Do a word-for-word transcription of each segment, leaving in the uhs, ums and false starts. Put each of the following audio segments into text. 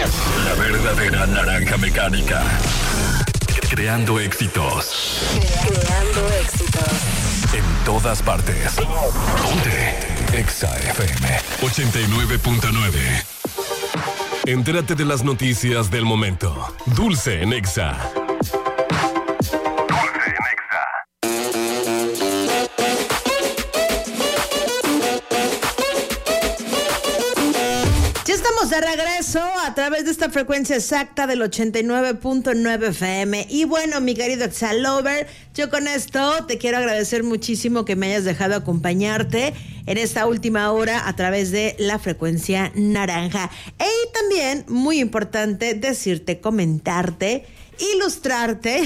La verdadera naranja mecánica. Creando éxitos. Creando éxitos. En todas partes. Ponte Exa F M ochenta y nueve punto nueve. Entérate de las noticias del momento. Dulce en Exa. De regreso a través de esta frecuencia exacta del ochenta y nueve punto nueve F M. Y bueno, mi querido Exalover, yo con esto te quiero agradecer muchísimo que me hayas dejado acompañarte en esta última hora a través de la frecuencia naranja. Y también, muy importante, decirte, comentarte, ilustrarte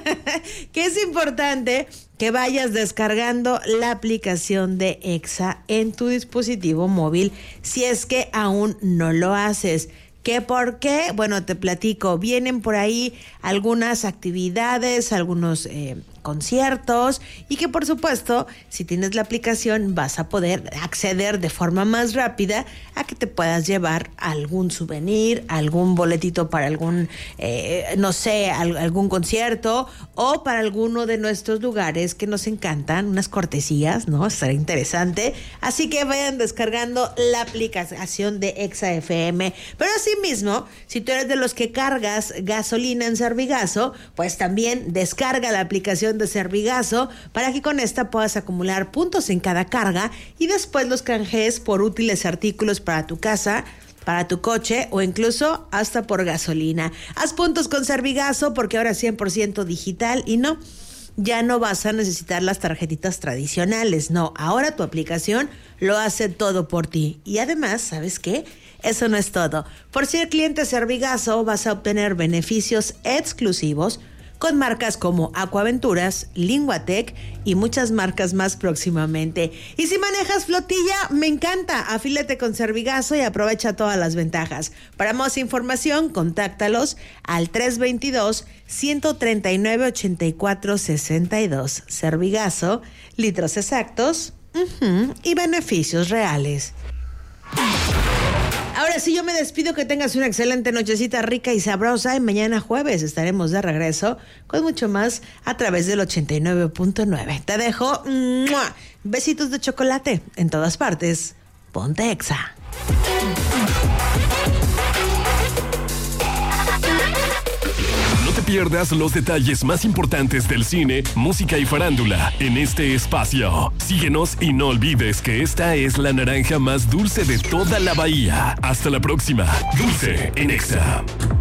que es importante que vayas descargando la aplicación de Exa en tu dispositivo móvil si es que aún no lo haces. ¿Qué por qué? Bueno, te platico. Vienen por ahí algunas actividades, algunos eh, conciertos y que por supuesto, si tienes la aplicación vas a poder acceder de forma más rápida a que te puedas llevar algún souvenir, algún boletito para algún, eh, no sé, al, algún concierto o para alguno de nuestros lugares que nos encantan, unas cortesías, ¿no? Estará interesante. Así que vayan descargando la aplicación de Exa F M. Pero asimismo, si tú eres de los que cargas gasolina en Servigaso, pues también descarga la aplicación de Servigaso para que con esta puedas acumular puntos en cada carga y después los canjees por útiles artículos para tu casa, para tu coche o incluso hasta por gasolina. Haz puntos con Servigaso porque ahora es cien por ciento digital y no, ya no vas a necesitar las tarjetitas tradicionales. No, ahora tu aplicación lo hace todo por ti. Y además, ¿sabes qué? Eso no es todo. Por ser cliente Servigaso vas a obtener beneficios exclusivos con marcas como Aquaventuras, Linguatec y muchas marcas más próximamente. Y si manejas flotilla, me encanta. Afílate con Servigaso y aprovecha todas las ventajas. Para más información, contáctalos al tres dos dos, uno tres nueve, ocho cuatro seis dos. Servigaso, litros exactos uh-huh, y beneficios reales. Ahora sí, yo me despido, que tengas una excelente nochecita rica y sabrosa y mañana jueves estaremos de regreso con mucho más a través del ochenta y nueve punto nueve. Te dejo ¡mua! Besitos de chocolate en todas partes. Ponte Exa. No te pierdas los detalles más importantes del cine, música y farándula en este espacio. Síguenos y no olvides que esta es la naranja más dulce de toda la bahía. Hasta la próxima. Dulce en Exa.